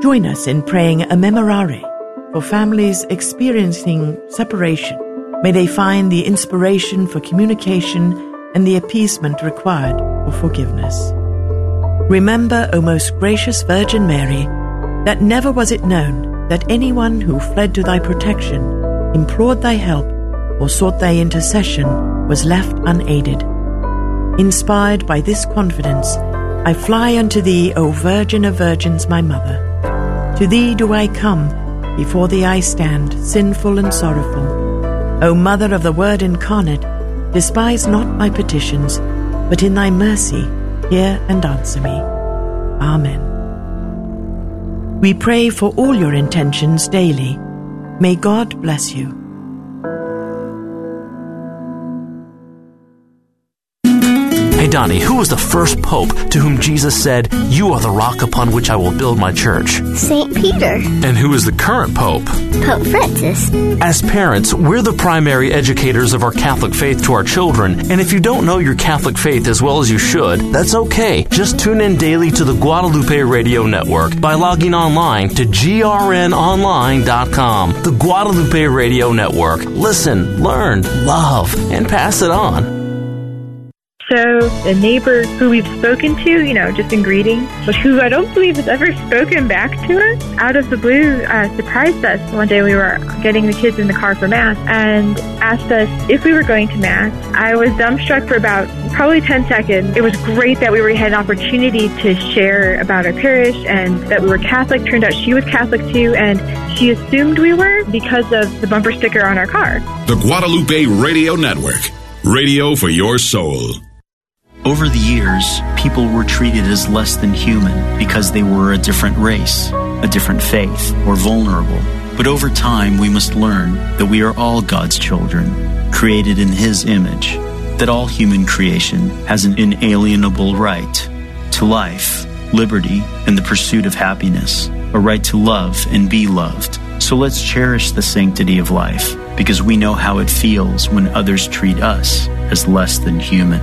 Join us in praying a memorare for families experiencing separation. May they find the inspiration for communication and the appeasement required for forgiveness. Remember, O most gracious Virgin Mary, that never was it known that anyone who fled to thy protection, implored thy help, or sought thy intercession was left unaided. Inspired by this confidence, I fly unto thee, O Virgin of Virgins, my Mother. To thee do I come, before thee I stand, sinful and sorrowful. O Mother of the Word incarnate, despise not my petitions, but in thy mercy hear and answer me. Amen. We pray for all your intentions daily. May God bless you. Hey Donnie, who was the first pope to whom Jesus said, "You are the rock upon which I will build my church"? St. Peter. And who is the current pope? Pope Francis. As parents, we're the primary educators of our Catholic faith to our children, and if you don't know your Catholic faith as well as you should, that's okay. Just tune in daily to the Guadalupe Radio Network by logging online to grnonline.com. The Guadalupe Radio Network. Listen, learn, love, and pass it on. So a neighbor who we've spoken to, just in greeting, but who I don't believe has ever spoken back to us, out of the blue, surprised us. One day we were getting the kids in the car for Mass and asked us if we were going to Mass. I was dumbstruck for about probably 10 seconds. It was great that we had an opportunity to share about our parish and that we were Catholic. Turned out she was Catholic too, and she assumed we were because of the bumper sticker on our car. The Guadalupe Radio Network. Radio for your soul. Over the years, people were treated as less than human because they were a different race, a different faith, or vulnerable. But over time, we must learn that we are all God's children, created in His image, that all human creation has an inalienable right to life, liberty, and the pursuit of happiness, a right to love and be loved. So let's cherish the sanctity of life, because we know how it feels when others treat us as less than human.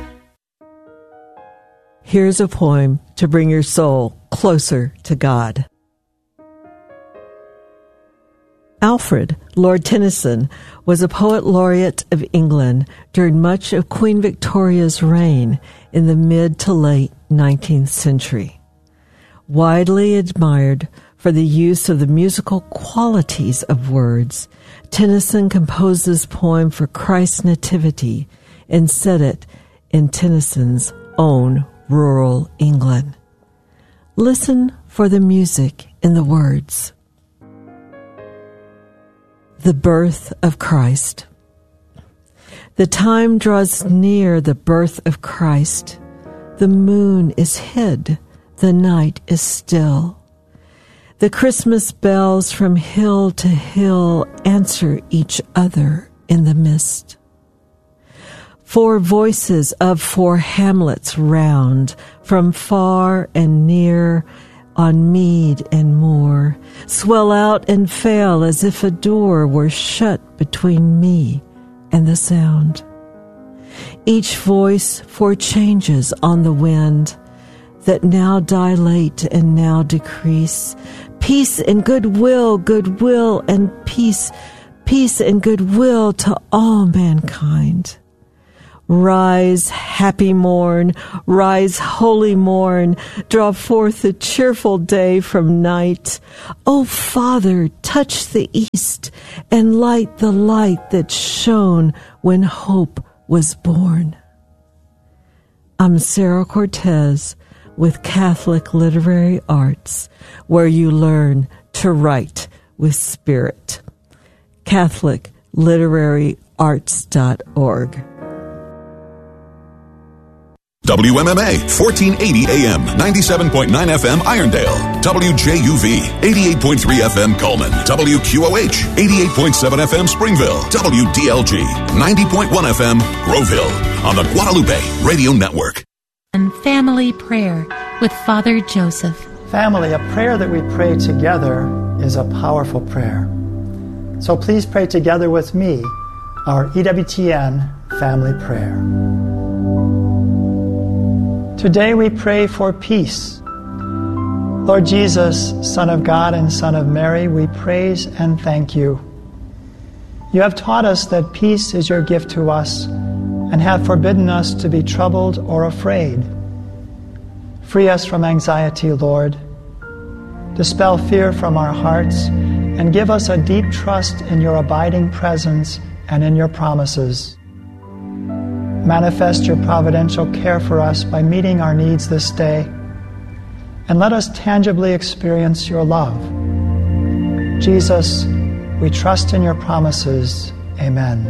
Here's a poem to bring your soul closer to God. Alfred, Lord Tennyson, was a poet laureate of England during much of Queen Victoria's reign in the mid to late 19th century. Widely admired for the use of the musical qualities of words, Tennyson composed this poem for Christ's Nativity and set it in Tennyson's own rural England. Listen for the music in the words. The birth of Christ. The time draws near the birth of Christ. The moon is hid, the night is still. The Christmas bells from hill to hill answer each other in the mist. 4 voices of 4 hamlets round, from far and near, on mead and moor, swell out and fail as if a door were shut between me and the sound. Each voice 4 changes on the wind, that now dilate and now decrease. Peace and goodwill, goodwill and peace, peace and goodwill to all mankind. Rise, happy morn, rise, holy morn, draw forth the cheerful day from night. O Father, touch the east and light the light that shone when hope was born. I'm Sarah Cortez with Catholic Literary Arts, where you learn to write with spirit. CatholicLiteraryArts.org. WMMA 1480 AM 97.9 FM Irondale, WJUV 88.3 FM Coleman, WQOH 88.7 FM Springville, WDLG 90.1 FM Groveville, on the Guadalupe Radio Network. And Family Prayer with Father Joseph. Family, a prayer that we pray together is a powerful prayer. So please pray together with me our EWTN Family Prayer. Today we pray for peace. Lord Jesus, Son of God and Son of Mary, we praise and thank you. You have taught us that peace is your gift to us and have forbidden us to be troubled or afraid. Free us from anxiety, Lord. Dispel fear from our hearts and give us a deep trust in your abiding presence and in your promises. Manifest your providential care for us by meeting our needs this day, and let us tangibly experience your love. Jesus, we trust in your promises. Amen.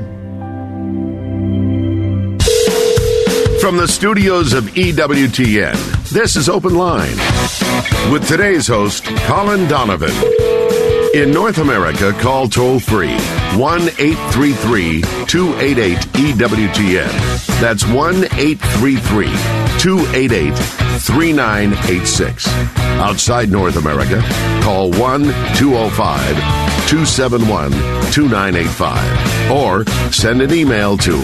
From the studios of EWTN, this is Open Line with today's host, Colin Donovan. In North America, call toll-free 1-833-288-EWTN. That's 1-833-288-3986. Outside North America, call 1-205-271-2985. Or send an email to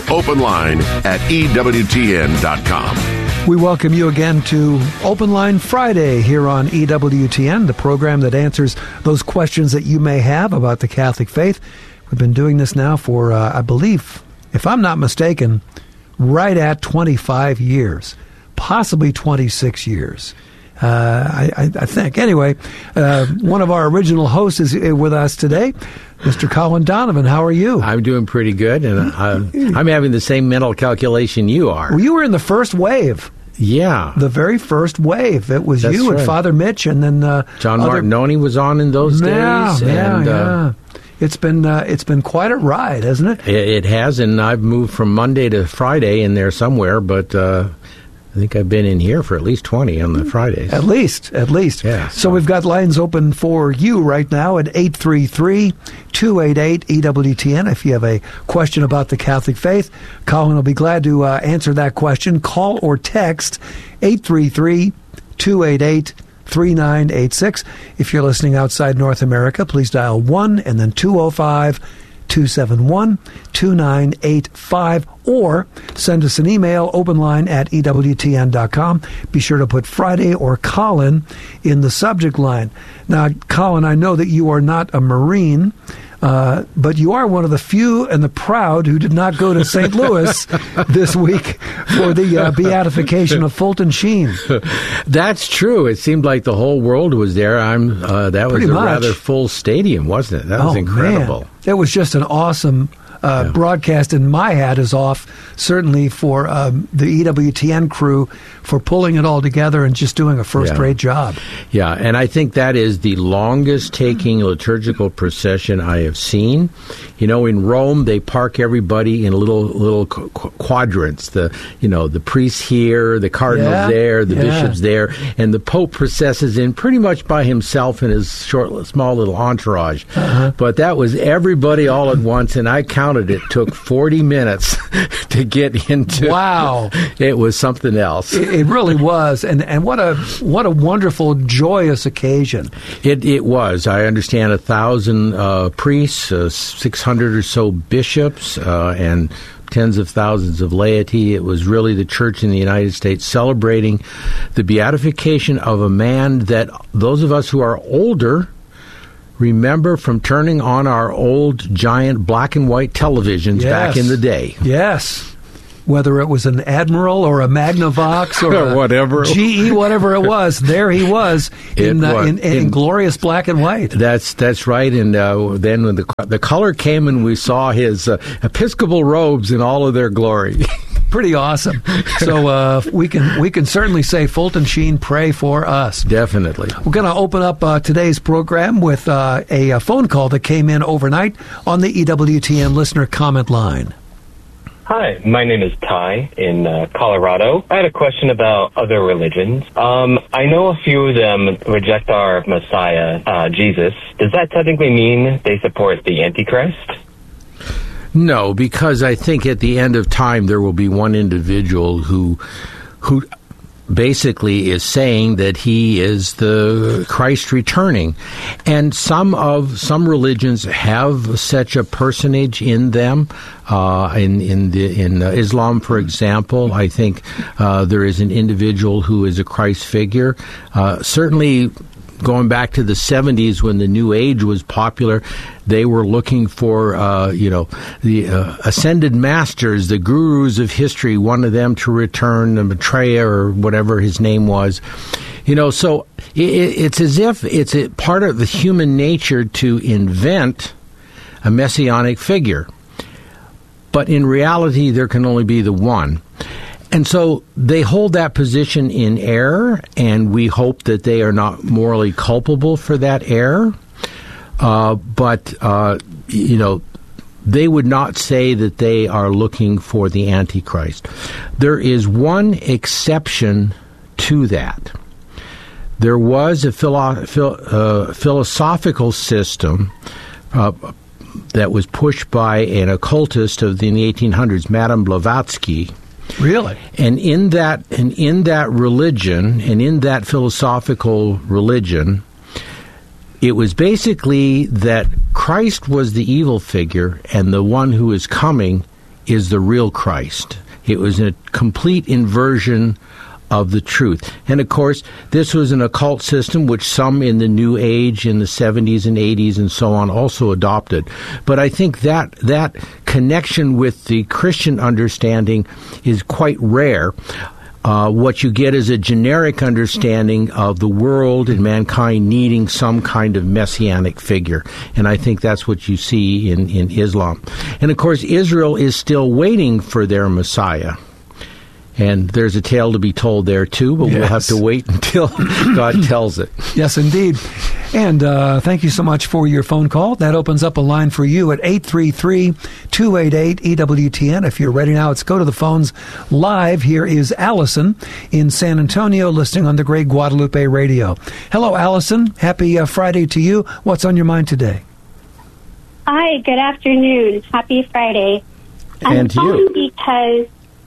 openline@EWTN.com. We welcome you again to Open Line Friday here on EWTN, the program that answers those questions that you may have about the Catholic faith. We've been doing this now for, I believe, if I'm not mistaken, right at 25 years, possibly 26 years. I think. Anyway, one of our original hosts is with us today, Mr. Colin Donovan. How are you? I'm doing pretty good, and I'm having the same mental calculation you are. Well, you were in the first wave. Yeah. The very first wave. It was That's you right. and Father Mitch, and then John Martinoni was on in those days. Yeah. It's been quite a ride, hasn't it? It has, and I've moved from Monday to Friday in there somewhere, but I think I've been in here for at least 20 on the Fridays. At least. Yeah. So we've got lines open for you right now at 833-288-EWTN. If you have a question about the Catholic faith, Colin will be glad to answer that question. Call or text 833-288-3986. If you're listening outside North America, please dial 1 and then 205-271-2985, or send us an email, openline@EWTN.com. Be sure to put Friday or Colin in the subject line. Now, Colin, I know that you are not a Marine, but you are one of the few and the proud who did not go to St. Louis this week for the beatification of Fulton Sheen. That's true. It seemed like the whole world was there. That was a rather full stadium, wasn't it? That was incredible. Man. It was just an awesome broadcast, and my hat is off certainly for the EWTN crew for pulling it all together and just doing a first-rate job. Yeah, and I think that is the longest-taking liturgical procession I have seen. You know, in Rome, they park everybody in little quadrants. The priests here, the cardinals there, the bishops there, and the Pope processes in pretty much by himself and his small little entourage. But that was everybody all at once, and I counted it took 40 minutes to get into. Wow. It was something else. It really was, and what a wonderful, joyous occasion. It was. I understand 1,000 priests, 600 or so bishops, and tens of thousands of laity. It was really the Church in the United States celebrating the beatification of a man that those of us who are older remember from turning on our old giant black and white televisions back in the day. Yes. Whether it was an Admiral or a Magnavox or whatever, GE, whatever it was, there he was in glorious black and white. That's right. And then when the color came and we saw his Episcopal robes in all of their glory. Pretty awesome. So we can certainly say, Fulton Sheen, pray for us. Definitely. We're going to open up today's program with a phone call that came in overnight on the EWTN listener comment line. Hi, my name is Ty in Colorado. I had a question about other religions. I know a few of them reject our Messiah, Jesus. Does that technically mean they support the Antichrist? No, because I think at the end of time there will be one individual who basically is saying that he is the Christ returning. And some religions have such a personage in them. In Islam, for example, I think there is an individual who is a Christ figure. Certainly going back to the 70s when the New Age was popular, they were looking for, the ascended masters, the gurus of history, wanted them to return, the Maitreya or whatever his name was. So it's as if it's a part of the human nature to invent a messianic figure. But in reality, there can only be the one. And so they hold that position in error, and we hope that they are not morally culpable for that error. But they would not say that they are looking for the Antichrist. There is one exception to that. There was a philosophical system that was pushed by an occultist in the 1800s, Madame Blavatsky. Really? And in that religion, and in that philosophical religion, it was basically that Christ was the evil figure, and the one who is coming is the real Christ. It was a complete inversion of the truth. And of course, this was an occult system which some in the New Age in the 70s and 80s and so on also adopted. But I think that connection with the Christian understanding is quite rare. What you get is a generic understanding of the world and mankind needing some kind of messianic figure. And I think that's what you see in Islam. And of course, Israel is still waiting for their Messiah. And there's a tale to be told there, too, but we'll have to wait until God tells it. Yes, indeed. And thank you so much for your phone call. That opens up a line for you at 833-288-EWTN. If you're ready now, let's go to the phones live. Here is Allison in San Antonio, listening on the Great Guadalupe Radio. Hello, Allison. Happy Friday to you. What's on your mind today? Hi, good afternoon. Happy Friday. And to you. Because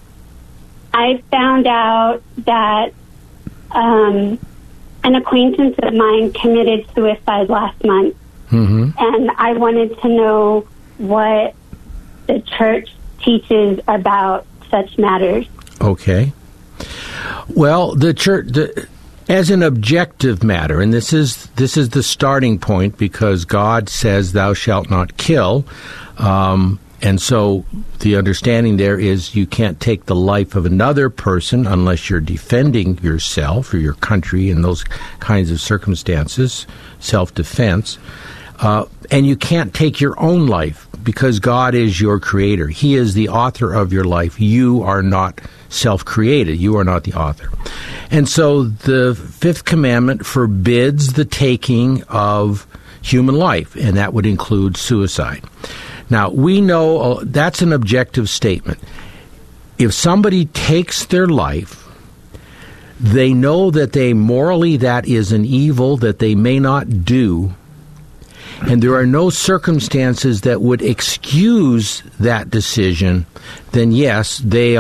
I found out that an acquaintance of mine committed suicide last month. Mm-hmm. And I wanted to know what the church teaches about such matters. Okay. Well, the church, as an objective matter, and this is the starting point, because God says, "Thou shalt not kill." And so the understanding there is you can't take the life of another person unless you're defending yourself or your country in those kinds of circumstances, self-defense. And you can't take your own life because God is your creator. He is the author of your life. You are not self-created. You are not the author. And so the fifth commandment forbids the taking of human life, and that would include suicide. Now, we know that's an objective statement. If somebody takes their life, they know that morally that is an evil that they may not do, and there are no circumstances that would excuse that decision, then yes, they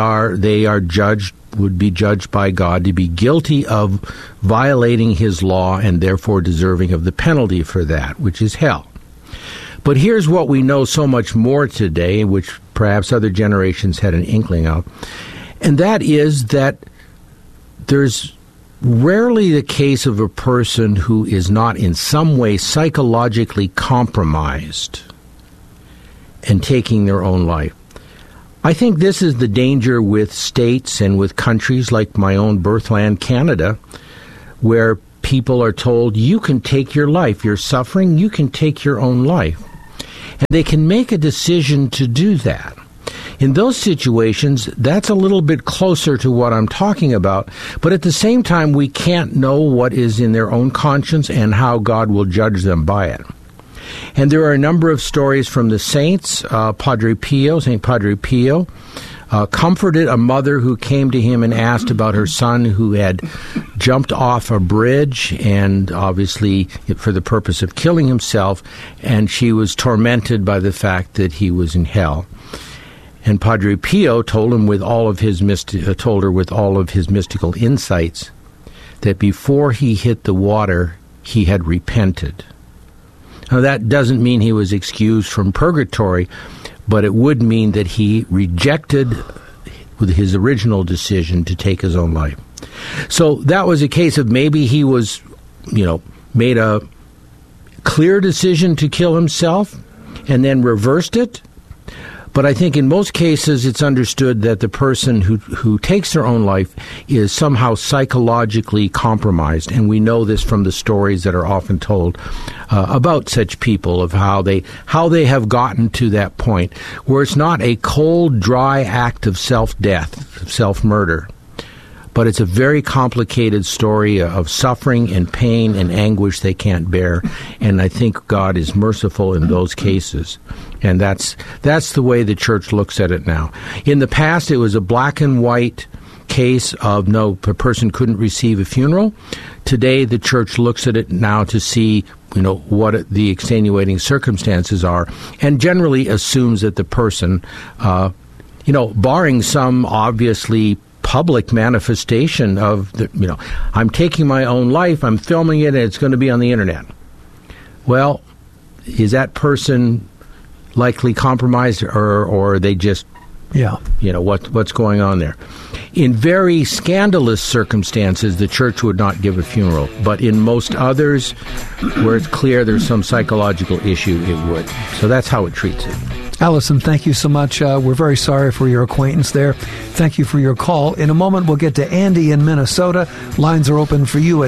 would be judged by God to be guilty of violating His law and therefore deserving of the penalty for that, which is hell. But here's what we know so much more today, which perhaps other generations had an inkling of, and that is that there's rarely the case of a person who is not in some way psychologically compromised and taking their own life. I think this is the danger with states and with countries like my own birthland, Canada, where people are told, you can take your life. You're suffering, you can take your own life. And they can make a decision to do that. In those situations, that's a little bit closer to what I'm talking about, but at the same time, we can't know what is in their own conscience and how God will judge them by it. And there are a number of stories from the saints. St. Padre Pio, comforted a mother who came to him and asked about her son who had jumped off a bridge, and obviously for the purpose of killing himself, and she was tormented by the fact that he was in hell. And Padre Pio told her with all of his mystical insights that before he hit the water, he had repented. Now, that doesn't mean he was excused from purgatory, but it would mean that he rejected with his original decision to take his own life. So that was a case of maybe he was, made a clear decision to kill himself and then reversed it. But I think in most cases it's understood that the person who takes their own life is somehow psychologically compromised. And we know this from the stories that are often told about such people, of how they have gotten to that point where it's not a cold, dry act of self-death, of self-murder, but it's a very complicated story of suffering and pain and anguish they can't bear. And I think God is merciful in those cases. And that's the way the church looks at it now. In the past, it was a black and white case of no, a person couldn't receive a funeral. Today, the church looks at it now to see, what the extenuating circumstances are, and generally assumes that the person, barring some obviously public manifestation of I'm taking my own life, I'm filming it, and it's going to be on the internet. Well, is that person likely compromised, or are they just, what's going on there? In very scandalous circumstances, the church would not give a funeral, but in most others, where it's clear there's some psychological issue, it would. So that's how it treats it. Allison, thank you so much. We're very sorry for your acquaintance there. Thank you for your call. In a moment, we'll get to Andy in Minnesota. Lines are open for you at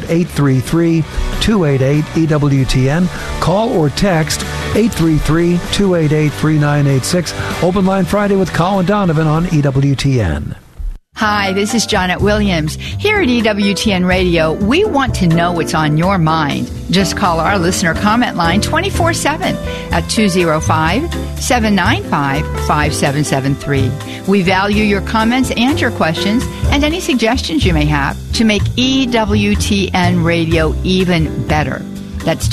833-288-EWTN. Call or text 833-288-3986. Open Line Friday with Colin Donovan on EWTN. Hi, this is Janet Williams. Here at EWTN Radio, we want to know what's on your mind. Just call our listener comment line 24/7 at 205-795-5773. We value your comments and your questions and any suggestions you may have to make EWTN Radio even better. That's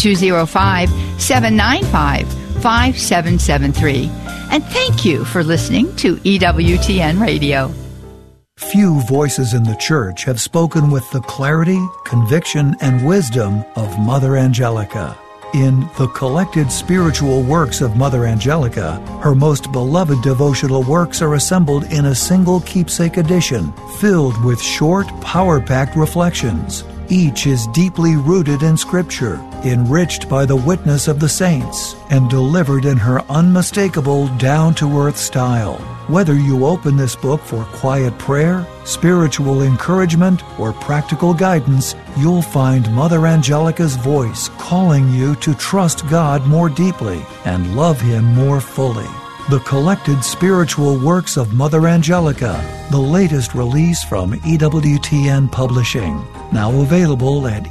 205-795-5773. And thank you for listening to EWTN Radio. Few voices in the church have spoken with the clarity, conviction, and wisdom of Mother Angelica. In the collected spiritual works of Mother Angelica, her most beloved devotional works are assembled in a single keepsake edition, filled with short, power-packed reflections. Each is deeply rooted in Scripture, enriched by the witness of the saints, and delivered in her unmistakable, down-to-earth style. Whether you open this book for quiet prayer, spiritual encouragement, or practical guidance, you'll find Mother Angelica's voice calling you to trust God more deeply and love Him more fully. The collected spiritual works of Mother Angelica, the latest release from EWTN Publishing. Now available at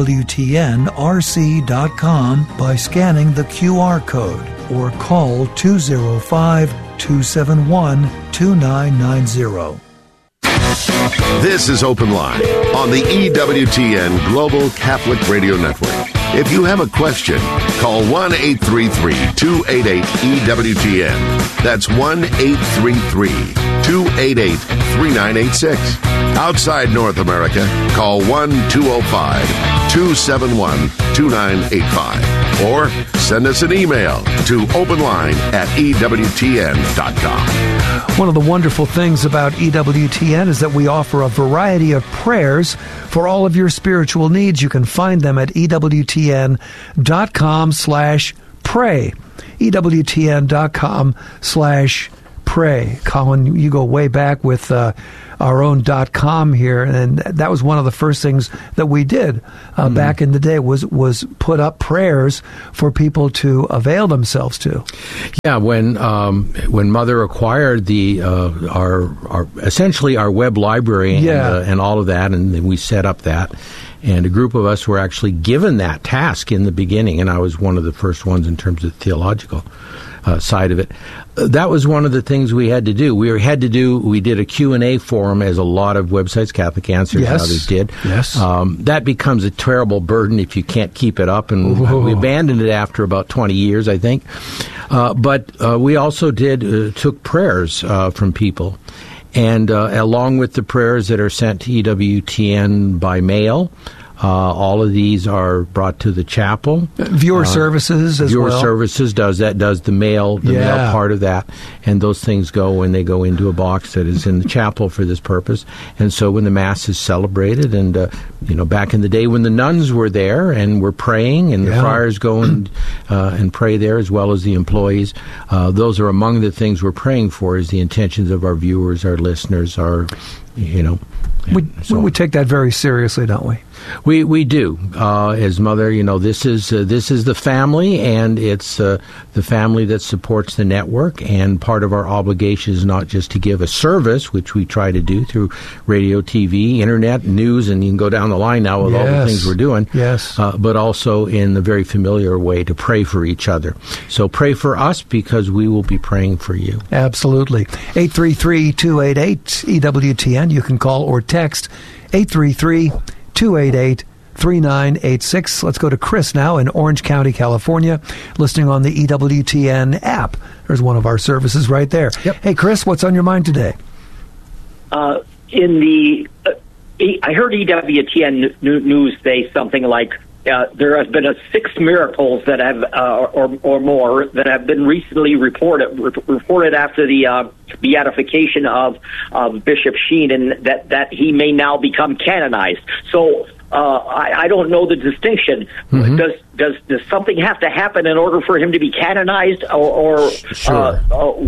EWTNRC.com by scanning the QR code or call 205-271-2990. This is Open Line on the EWTN Global Catholic Radio Network. If you have a question, call 1-833-288-EWTN. That's 1-833-288-3986. Outside North America, call 1-205-271-2985. Or send us an email to openline@EWTN.com. One of the wonderful things about EWTN is that we offer a variety of prayers for all of your spiritual needs. You can find them at EWTN.com/pray. EWTN.com/pray. Colin, you go way back with our own .com here, and that was one of the first things that we did back in the day was put up prayers for people to avail themselves to. Yeah, when Mother acquired the our essentially our web library and all of that, and then we set up that. And a group of us were actually given that task in the beginning, and I was one of the first ones in terms of the theological side of it. That was one of the things we had to do. We did a Q&A forum, as a lot of websites, Catholic Answers, others did. Yes. That becomes a terrible burden if you can't keep it up, and we abandoned it after about 20 years, I think. But we also took prayers from people. And along with the prayers that are sent to EWTN by mail, All of these are brought to the chapel. Viewer services as well. Viewer services does the mail part of that, and those things they go into a box that is in the chapel for this purpose. And so when the Mass is celebrated, and back in the day when the nuns were there and were praying, and the friars go and pray there as well as the employees, those are among the things we're praying for, is the intentions of our viewers, our listeners, We take that very seriously, don't we? We do. As Mother, this is the family, and it's the family that supports the network. And part of our obligation is not just to give a service, which we try to do through radio, TV, internet, news, and you can go down the line now with all the things we're doing. Yes. But also in a very familiar way to pray for each other. So pray for us, because we will be praying for you. Absolutely. 833-288-EWTN. You can call or text 833-288-3986. Let's go to Chris now in Orange County, California, listening on the EWTN app. There's one of our services right there. Yep. Hey, Chris, what's on your mind today? I heard EWTN news say something like there has been 6 miracles that have, or more, that have been recently reported after the beatification of Bishop Sheen, and that he may now become canonized. So I don't know the distinction. Mm-hmm. Does something have to happen in order for him to be canonized, or Sure.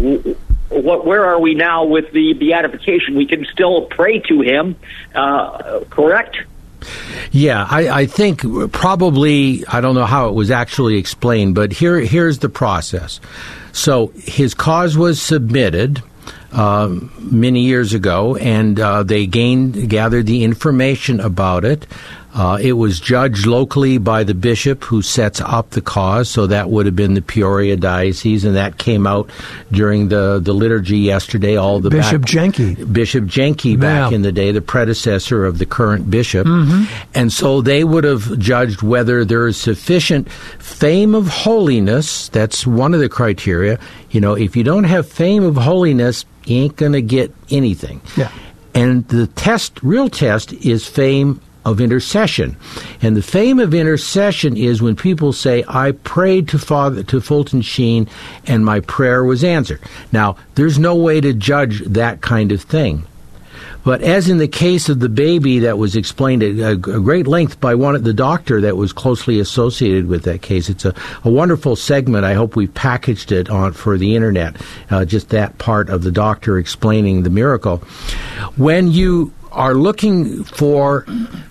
Where are we now with the beatification? We can still pray to him, correct? Yeah, I think probably, I don't know how it was actually explained, but here's the process. So his cause was submitted many years ago, and they gathered the information about it. It was judged locally by the bishop who sets up the cause, so that would have been the Peoria Diocese, and that came out during the liturgy yesterday. Bishop Jenke back in the day, the predecessor of the current bishop. Mm-hmm. And so they would have judged whether there is sufficient fame of holiness. That's one of the criteria. If you don't have fame of holiness, you ain't going to get anything. Yeah. And the real test is fame of intercession. And the fame of intercession is when people say, I prayed to Fulton Sheen and my prayer was answered. Now, there's no way to judge that kind of thing. But as in the case of the baby that was explained at a great length by the doctor that was closely associated with that case, it's a wonderful segment. I hope we've packaged it for the internet, just that part of the doctor explaining the miracle. When you are looking for,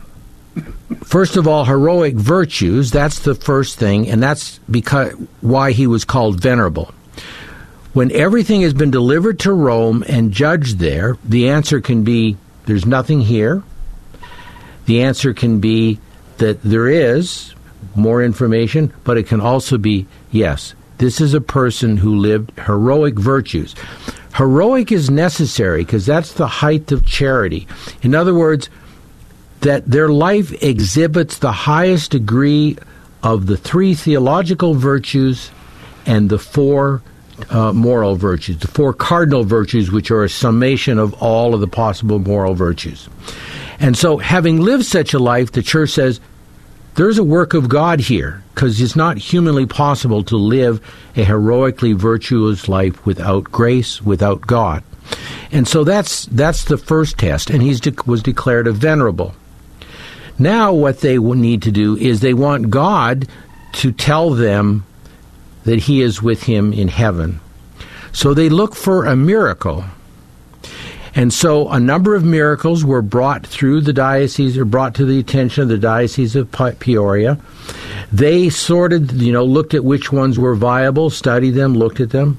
first of all, heroic virtues, that's the first thing, and that's why he was called venerable. When everything has been delivered to Rome and judged there, the answer can be, there's nothing here. The answer can be that there is more information, but it can also be, yes, this is a person who lived heroic virtues. Heroic is necessary because that's the height of charity. In other words, that their life exhibits the highest degree of the 3 theological virtues and the 4 moral virtues, the 4 cardinal virtues, which are a summation of all of the possible moral virtues. And so, having lived such a life, the Church says, there's a work of God here, because it's not humanly possible to live a heroically virtuous life without grace, without God. And so that's the first test, and he was declared a venerable. Now what they need to do is they want God to tell them that he is with him in heaven. So they look for a miracle. And so a number of miracles were brought through the diocese, or brought to the attention of the Diocese of Peoria. They sorted, looked at which ones were viable, studied them, looked at them.